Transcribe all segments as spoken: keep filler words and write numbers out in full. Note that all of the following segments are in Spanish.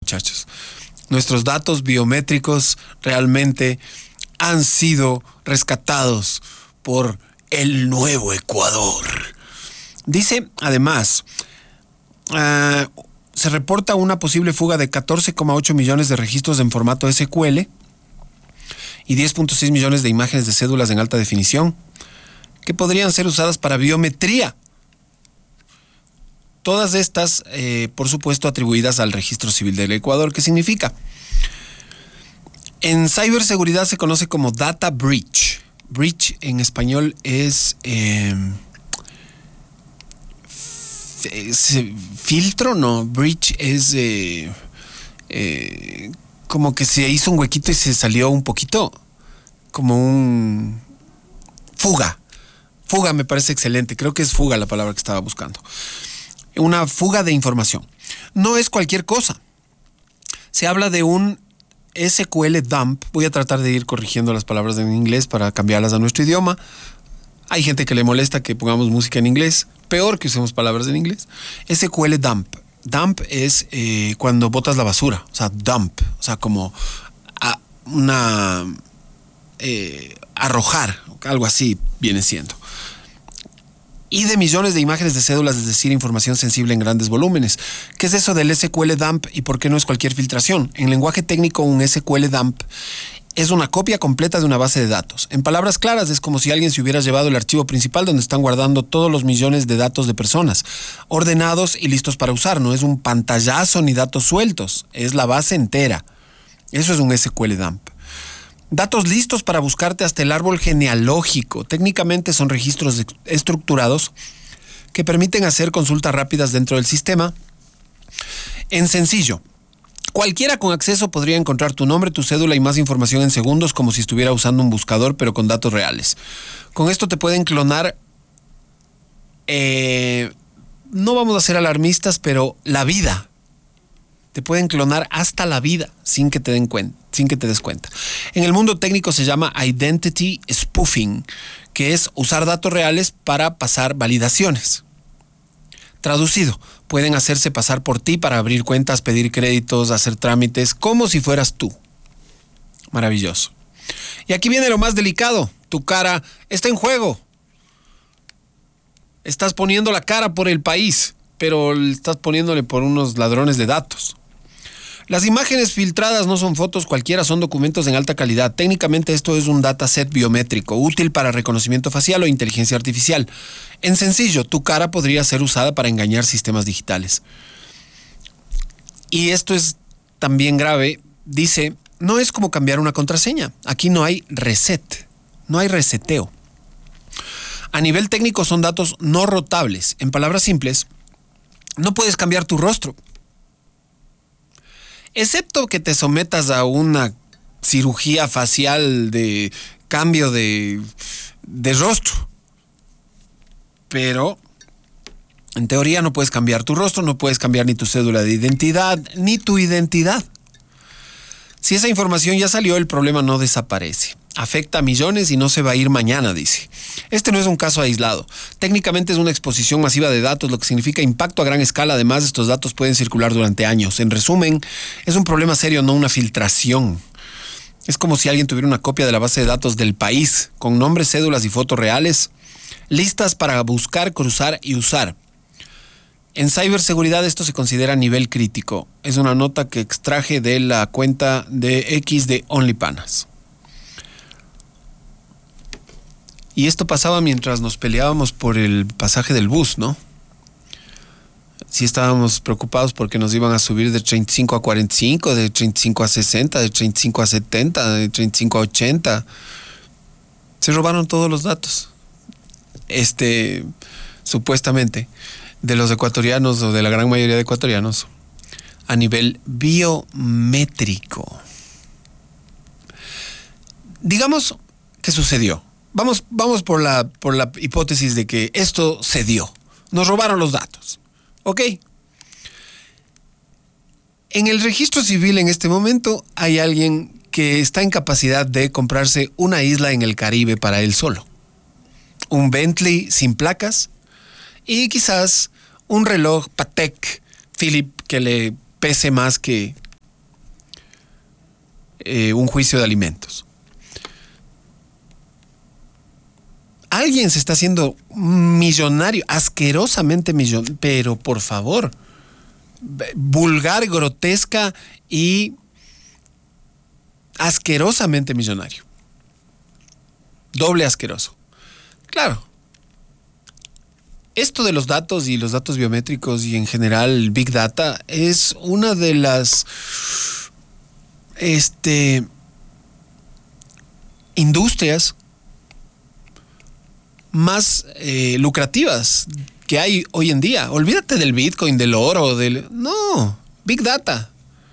muchachos. Nuestros datos biométricos realmente han sido rescatados por el nuevo Ecuador. Dice, además, uh, se reporta una posible fuga de catorce coma ocho millones de registros en formato ese cu ele y diez punto seis millones de imágenes de cédulas en alta definición que podrían ser usadas para biometría. Todas estas, eh, por supuesto, atribuidas al Registro Civil del Ecuador. ¿Qué significa? En ciberseguridad se conoce como data breach. Breach en español es eh, f- filtro, no. Breach es eh, eh, como que se hizo un huequito y se salió un poquito, como un fuga. Fuga me parece excelente. Creo que es fuga la palabra que estaba buscando. Una fuga de información. No es cualquier cosa. Se habla de un ese cu ele dump. Voy a tratar de ir corrigiendo las palabras en inglés para cambiarlas a nuestro idioma. Hay gente que le molesta que pongamos música en inglés. Peor que usemos palabras en inglés. ese cu ele dump. Dump es eh, cuando botas la basura. O sea, dump. O sea, como a una... Eh, arrojar. Algo así viene siendo. Y de millones de imágenes de cédulas, es decir, información sensible en grandes volúmenes. ¿Qué es eso del ese cu ele dump y por qué no es cualquier filtración? En lenguaje técnico, un ese cu ele dump es una copia completa de una base de datos. En palabras claras, es como si alguien se hubiera llevado el archivo principal donde están guardando todos los millones de datos de personas, ordenados y listos para usar. No es un pantallazo ni datos sueltos, es la base entera. Eso es un ese cu ele dump. Datos listos para buscarte hasta el árbol genealógico. Técnicamente son registros estructurados que permiten hacer consultas rápidas dentro del sistema. En sencillo, cualquiera con acceso podría encontrar tu nombre, tu cédula y más información en segundos, como si estuviera usando un buscador, pero con datos reales. Con esto te pueden clonar, eh, no vamos a ser alarmistas, pero la vida. Te pueden clonar hasta la vida sin que te den cuenta, sin que te des cuenta. En el mundo técnico se llama identity spoofing, que es usar datos reales para pasar validaciones. Traducido, pueden hacerse pasar por ti para abrir cuentas, pedir créditos, hacer trámites, como si fueras tú. Maravilloso. Y aquí viene lo más delicado. Tu cara está en juego. Estás poniendo la cara por el país, pero estás poniéndole por unos ladrones de datos. Las imágenes filtradas no son fotos cualquiera, son documentos en alta calidad. Técnicamente esto es un dataset biométrico, útil para reconocimiento facial o inteligencia artificial. En sencillo, tu cara podría ser usada para engañar sistemas digitales. Y esto es también grave. Dice, no es como cambiar una contraseña. Aquí no hay reset, no hay reseteo. A nivel técnico son datos no rotables. En palabras simples, no puedes cambiar tu rostro. Excepto que te sometas a una cirugía facial de cambio de, de rostro. Pero, en teoría, no puedes cambiar tu rostro, no puedes cambiar ni tu cédula de identidad, ni tu identidad. Si esa información ya salió, el problema no desaparece. Afecta a millones y no se va a ir mañana, dice. Este no es un caso aislado. Técnicamente es una exposición masiva de datos, lo que significa impacto a gran escala. Además, estos datos pueden circular durante años. En resumen, es un problema serio, no una filtración. Es como si alguien tuviera una copia de la base de datos del país, con nombres, cédulas y fotos reales, listas para buscar, cruzar y usar. En ciberseguridad esto se considera nivel crítico. Es una nota que extraje de la cuenta de X de OnlyPanas. Y esto pasaba mientras nos peleábamos por el pasaje del bus, ¿no? Sí estábamos preocupados porque nos iban a subir de treinta y cinco a cuarenta y cinco, de treinta y cinco a sesenta, de treinta y cinco a setenta, de treinta y cinco a ochenta. Se robaron todos los datos. Este, supuestamente, de los ecuatorianos o de la gran mayoría de ecuatorianos, a nivel biométrico. Digamos que sucedió. Vamos, vamos por la, por la hipótesis de que esto se dio. Nos robaron los datos. ¿Ok? En el registro civil en este momento hay alguien que está en capacidad de comprarse una isla en el Caribe para él solo. Un Bentley sin placas y quizás un reloj Patek Philippe que le pese más que eh, un juicio de alimentos. Alguien se está haciendo millonario, asquerosamente millonario, pero por favor, vulgar, grotesca y asquerosamente millonario. Doble asqueroso. Claro. Esto de los datos y los datos biométricos y en general Big Data es una de las este, industrias más eh, lucrativas que hay hoy en día. Olvídate del Bitcoin, del oro, del... No, Big Data.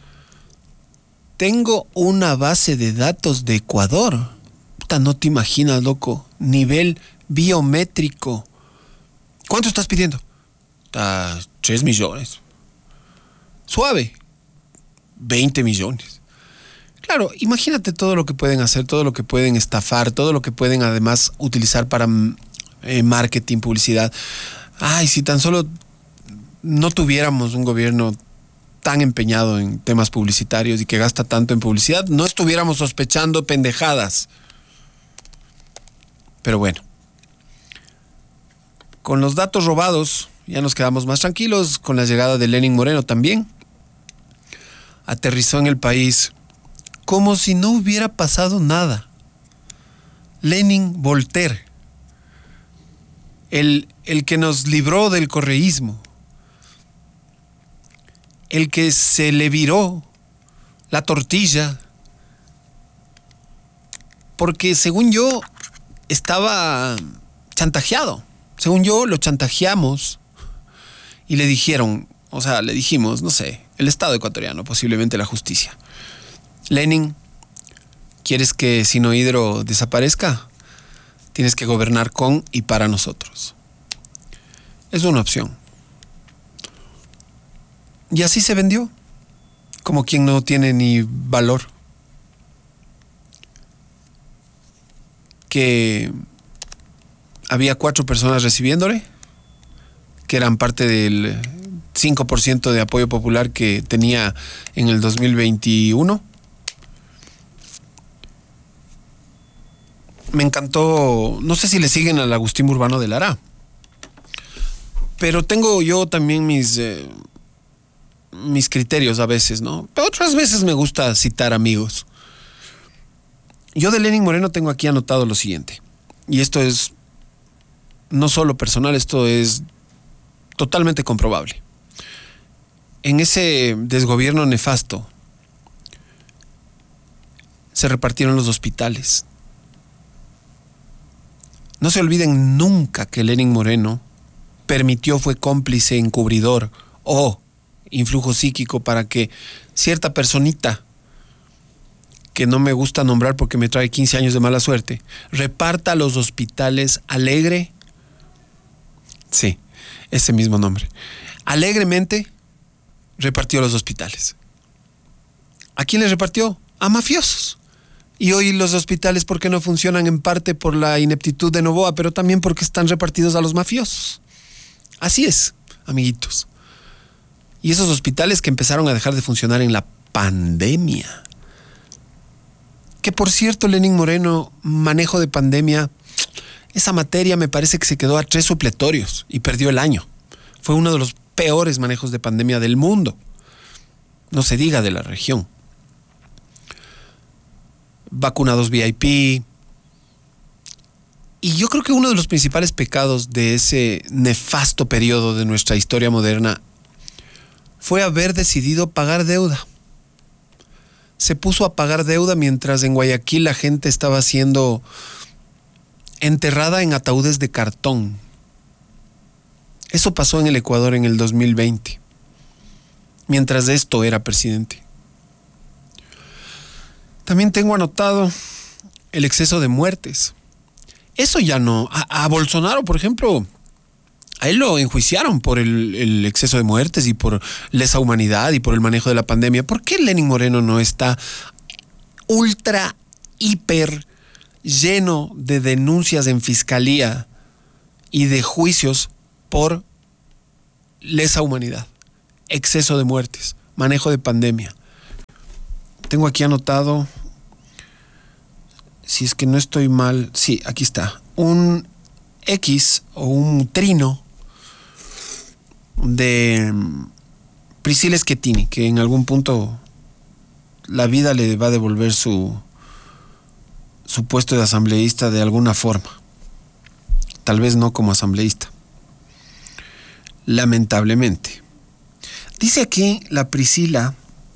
Tengo una base de datos de Ecuador. Puta, no te imaginas, loco. Nivel biométrico. ¿Cuánto estás pidiendo? Ah, tres millones. Suave. veinte millones. Claro, imagínate todo lo que pueden hacer, todo lo que pueden estafar, todo lo que pueden además utilizar para eh, marketing, publicidad. Ay, si tan solo no tuviéramos un gobierno tan empeñado en temas publicitarios y que gasta tanto en publicidad, no estuviéramos sospechando pendejadas. Pero bueno, con los datos robados ya nos quedamos más tranquilos. Con la llegada de Lenín Moreno también aterrizó en el país como si no hubiera pasado nada. Lenin Voltaire, el, el que nos libró del correísmo, el que se le viró la tortilla, porque según yo estaba chantajeado. Según yo lo chantajeamos y le dijeron, o sea, le dijimos, no sé, el Estado ecuatoriano, posiblemente la justicia. Lenin, ¿quieres que Sinohidro desaparezca? Tienes que gobernar con y para nosotros. Es una opción. Y así se vendió, como quien no tiene ni valor. Que había cuatro personas recibiéndole, que eran parte del cinco por ciento de apoyo popular que tenía en el dos mil veintiuno. Me encantó, no sé si le siguen al Agustín Urbano de Lara, pero tengo yo también mis, eh, mis criterios a veces, ¿no? Pero otras veces me gusta citar amigos. Yo de Lenín Moreno tengo aquí anotado lo siguiente, y esto es no solo personal, esto es totalmente comprobable. En ese desgobierno nefasto se repartieron los hospitales. No se olviden nunca que Lenín Moreno permitió, fue cómplice, encubridor o influjo psíquico para que cierta personita, que no me gusta nombrar porque me trae quince años de mala suerte, reparta los hospitales alegre. Sí, ese mismo nombre. Alegremente repartió los hospitales. ¿A quién les repartió? A mafiosos. Y hoy los hospitales, ¿por qué no funcionan? En parte por la ineptitud de Noboa, pero también porque están repartidos a los mafiosos. Así es, amiguitos. Y esos hospitales que empezaron a dejar de funcionar en la pandemia. Que por cierto, Lenín Moreno, manejo de pandemia, esa materia me parece que se quedó a tres supletorios y perdió el año. Fue uno de los peores manejos de pandemia del mundo. No se diga de la región. Vacunados V I P. Y yo creo que uno de los principales pecados de ese nefasto periodo de nuestra historia moderna fue haber decidido pagar deuda. Se puso a pagar deuda mientras en Guayaquil la gente estaba siendo enterrada en ataúdes de cartón. Eso pasó en el Ecuador en el dos mil veinte, mientras esto era presidente. También tengo anotado el exceso de muertes. Eso ya no. A, a Bolsonaro, por ejemplo, a él lo enjuiciaron por el, el exceso de muertes y por lesa humanidad y por el manejo de la pandemia. ¿Por qué Lenín Moreno no está ultra, hiper lleno de denuncias en fiscalía y de juicios por lesa humanidad, exceso de muertes, manejo de pandemia? Tengo aquí anotado si es que no estoy mal, sí, aquí está, un X o un trino de Priscilla Schettini, que en algún punto la vida le va a devolver su, su puesto de asambleísta de alguna forma. Tal vez no como asambleísta. Lamentablemente. Dice aquí la Priscilla,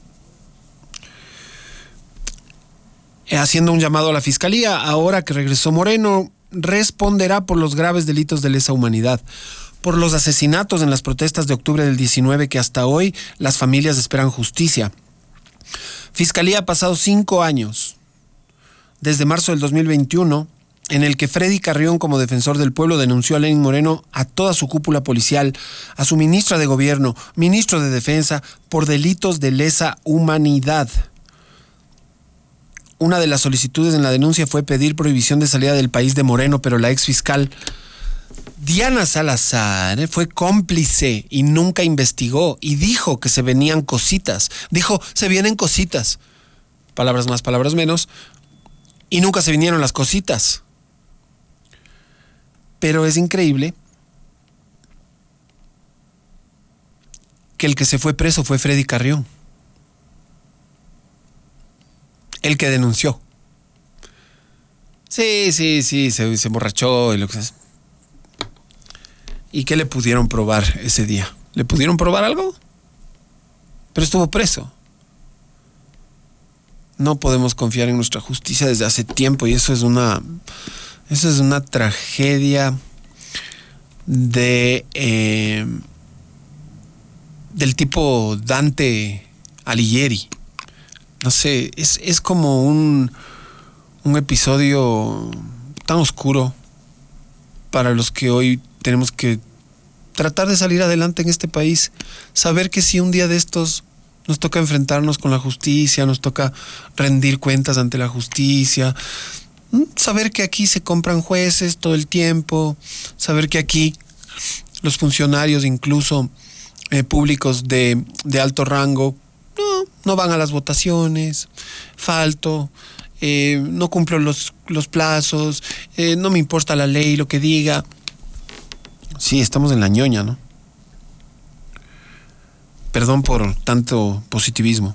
haciendo un llamado a la Fiscalía, ahora que regresó Moreno, responderá por los graves delitos de lesa humanidad, por los asesinatos en las protestas de octubre del diecinueve que hasta hoy las familias esperan justicia. Fiscalía ha pasado cinco años, desde marzo del dos mil veintiuno, en el que Freddy Carrión, como defensor del pueblo, denunció a Lenin Moreno, a toda su cúpula policial, a su ministra de Gobierno, ministro de Defensa, por delitos de lesa humanidad. Una de las solicitudes en la denuncia fue pedir prohibición de salida del país de Moreno, pero la ex fiscal Diana Salazar fue cómplice y nunca investigó y dijo que se venían cositas. Dijo, se vienen cositas. Palabras más, palabras menos. Y nunca se vinieron las cositas. Pero es increíble que el que se fue preso fue Freddy Carrión. El que denunció. Sí, sí, sí, se, se emborrachó y lo que sea. ¿Y qué le pudieron probar ese día? ¿Le pudieron probar algo? Pero estuvo preso. No podemos confiar en nuestra justicia desde hace tiempo y eso es una, eso es una tragedia de eh, del tipo Dante Alighieri. No sé, es, es como un, un episodio tan oscuro para los que hoy tenemos que tratar de salir adelante en este país. Saber que si un día de estos nos toca enfrentarnos con la justicia, nos toca rendir cuentas ante la justicia, saber que aquí se compran jueces todo el tiempo, saber que aquí los funcionarios, incluso eh, públicos de, de alto rango, no, no van a las votaciones, falto, eh, no cumplo los, los plazos, eh, no me importa la ley, lo que diga. Sí, estamos en la ñoña, ¿no? Perdón por tanto positivismo.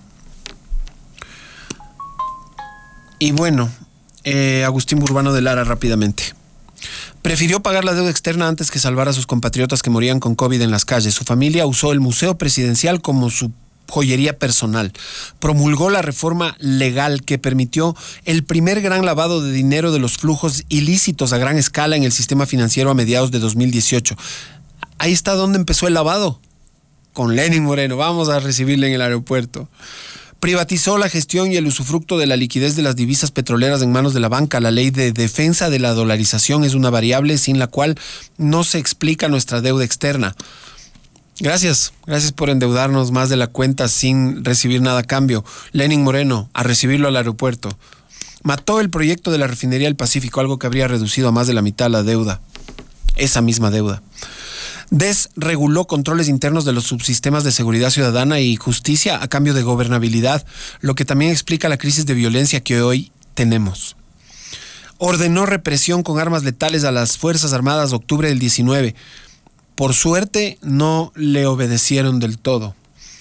Y bueno, eh, Agustín Burbano de Lara rápidamente. Prefirió pagar la deuda externa antes que salvar a sus compatriotas que morían con COVID en las calles. Su familia usó el Museo Presidencial como su joyería personal. Promulgó la reforma legal que permitió el primer gran lavado de dinero de los flujos ilícitos a gran escala en el sistema financiero a mediados de dos mil dieciocho. Ahí está donde empezó el lavado. Con Lenin Moreno. Vamos a recibirle en el aeropuerto. Privatizó la gestión y el usufructo de la liquidez de las divisas petroleras en manos de la banca. La ley de defensa de la dolarización es una variable sin la cual no se explica nuestra deuda externa. Gracias, gracias por endeudarnos más de la cuenta sin recibir nada a cambio. Lenin Moreno, a recibirlo al aeropuerto. Mató el proyecto de la refinería del Pacífico, algo que habría reducido a más de la mitad la deuda. Esa misma deuda. Desreguló controles internos de los subsistemas de seguridad ciudadana y justicia a cambio de gobernabilidad, lo que también explica la crisis de violencia que hoy tenemos. Ordenó represión con armas letales a las Fuerzas Armadas de octubre del diecinueve. Por suerte, no le obedecieron del todo.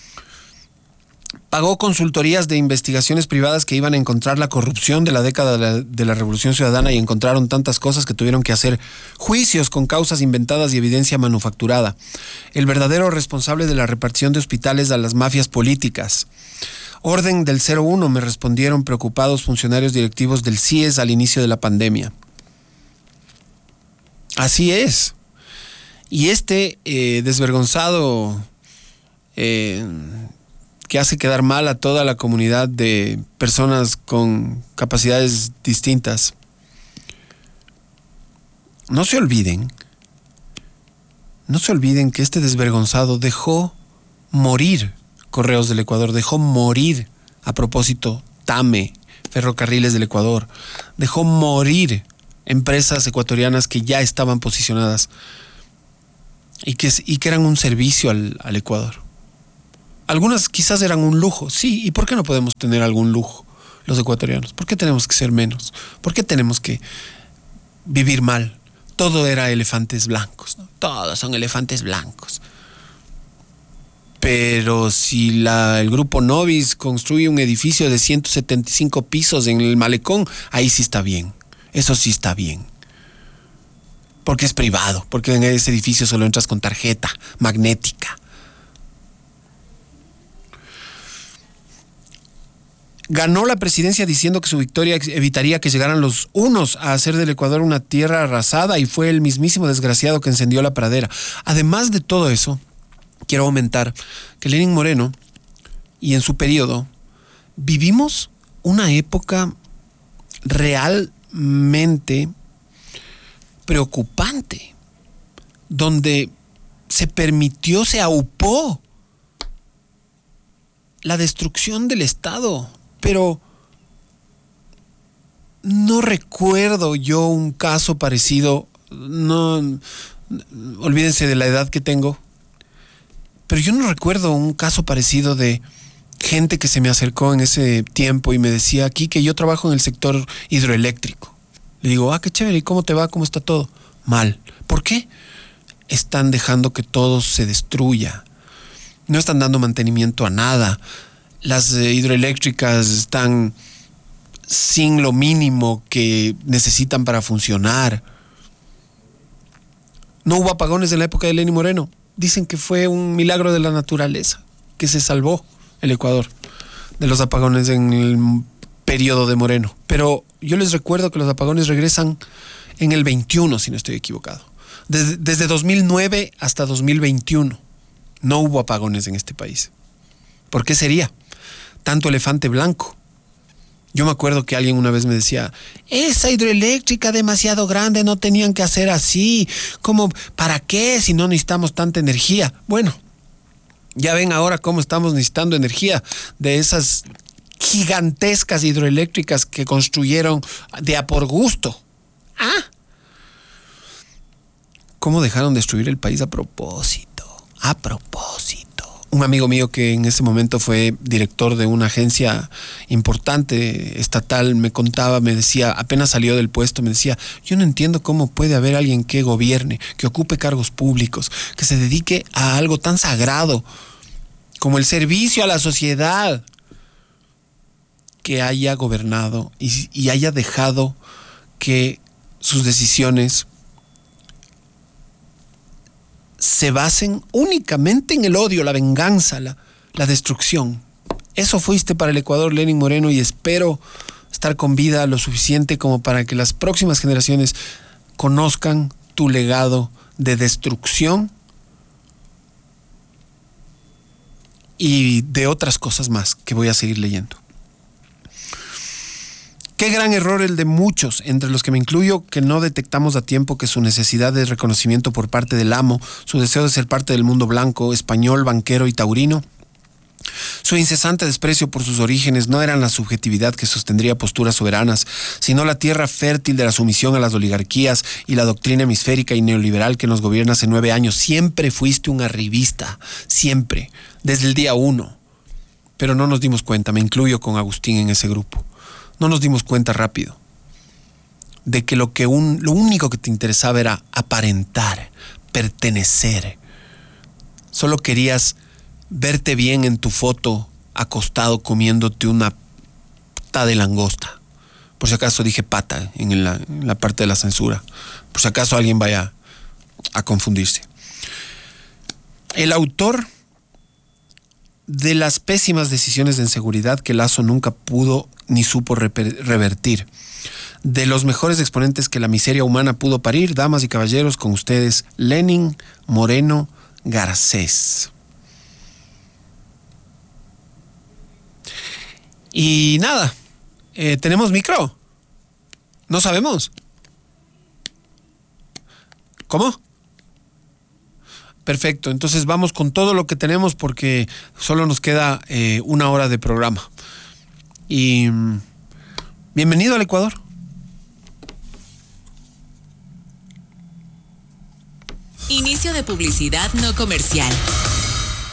Pagó consultorías de investigaciones privadas que iban a encontrar la corrupción de la década de la, de la Revolución Ciudadana y encontraron tantas cosas que tuvieron que hacer juicios con causas inventadas y evidencia manufacturada. El verdadero responsable de la repartición de hospitales a las mafias políticas. Orden del cero uno, me respondieron preocupados funcionarios directivos del C I E S al inicio de la pandemia. Así es. Y este eh, desvergonzado eh, que hace quedar mal a toda la comunidad de personas con capacidades distintas. No se olviden, no se olviden que este desvergonzado dejó morir Correos del Ecuador, dejó morir, a propósito, TAME, Ferrocarriles del Ecuador, dejó morir empresas ecuatorianas que ya estaban posicionadas y que, y que eran un servicio al, al Ecuador. Algunas quizás eran un lujo, sí, ¿y por qué no podemos tener algún lujo? los ecuatorianos? ¿Por qué tenemos que ser menos? ¿Por qué tenemos que vivir mal? Todo era elefantes blancos, ¿no? Todos son elefantes blancos. Pero si la, el grupo Novis construye un edificio de ciento setenta y cinco pisos en el malecón, ahí sí está bien. Eso sí está bien. Porque es privado, porque en ese edificio solo entras con tarjeta magnética. Ganó la presidencia diciendo que su victoria evitaría que llegaran los unos a hacer del Ecuador una tierra arrasada, y fue el mismísimo desgraciado que encendió la pradera. Además de todo eso, quiero aumentar que Lenín Moreno y en su periodo vivimos una época realmente preocupante, donde se permitió, se aupó la destrucción del Estado. Pero no recuerdo yo un caso parecido, no, olvídense de la edad que tengo, pero yo no recuerdo un caso parecido de gente que se me acercó en ese tiempo y me decía, aquí que yo trabajo en el sector hidroeléctrico. Le digo, ah, qué chévere, ¿y cómo te va? ¿Cómo está todo? Mal. ¿Por qué? Están dejando que todo se destruya. No están dando mantenimiento a nada. Las eh, hidroeléctricas están sin lo mínimo que necesitan para funcionar. No hubo apagones en la época de Lenín Moreno. Dicen que fue un milagro de la naturaleza, que se salvó el Ecuador de los apagones en el periodo de Moreno. Pero yo les recuerdo que los apagones regresan en el veintiuno, si no estoy equivocado. Desde, desde dos mil nueve hasta dos mil veintiuno no hubo apagones en este país. ¿Por qué sería tanto elefante blanco? Yo me acuerdo que alguien una vez me decía, esa hidroeléctrica demasiado grande, no tenían que hacer así, como, ¿para qué si no necesitamos tanta energía? Bueno, ya ven ahora cómo estamos necesitando energía de esas gigantescas hidroeléctricas que construyeron de a por gusto. ¿Ah? ¿Cómo dejaron destruir el país a propósito? A propósito. Un amigo mío que en ese momento fue director de una agencia importante estatal me contaba, me decía, apenas salió del puesto, me decía, yo no entiendo cómo puede haber alguien que gobierne, que ocupe cargos públicos, que se dedique a algo tan sagrado como el servicio a la sociedad, que haya gobernado y, y haya dejado que sus decisiones se basen únicamente en el odio, la venganza, la, la destrucción. Eso fuiste para el Ecuador, Lenín Moreno, y espero estar con vida lo suficiente como para que las próximas generaciones conozcan tu legado de destrucción y de otras cosas más que voy a seguir leyendo. Qué gran error el de muchos, entre los que me incluyo, que no detectamos a tiempo que su necesidad de reconocimiento por parte del amo, su deseo de ser parte del mundo blanco, español, banquero y taurino, su incesante desprecio por sus orígenes no eran la subjetividad que sostendría posturas soberanas, sino la tierra fértil de la sumisión a las oligarquías y la doctrina hemisférica y neoliberal que nos gobierna hace nueve años. Siempre fuiste un arribista, siempre, desde el día uno. Pero no nos dimos cuenta, me incluyo con Agustín en ese grupo. No nos dimos cuenta rápido de que lo, que un, lo único que te interesaba era aparentar, pertenecer. Solo querías verte bien en tu foto acostado comiéndote una pata de langosta. Por si acaso dije pata en la, en la parte de la censura. Por si acaso alguien vaya a confundirse. El autor de las pésimas decisiones de inseguridad que Lazo nunca pudo ni supo revertir. De los mejores exponentes que la miseria humana pudo parir, damas y caballeros, con ustedes, Lenín Moreno Garcés. Y nada, eh, ¿tenemos micro? No sabemos. ¿Cómo? Perfecto, entonces vamos con todo lo que tenemos porque solo nos queda eh, una hora de programa. Y mm, bienvenido al Ecuador. Inicio de publicidad no comercial.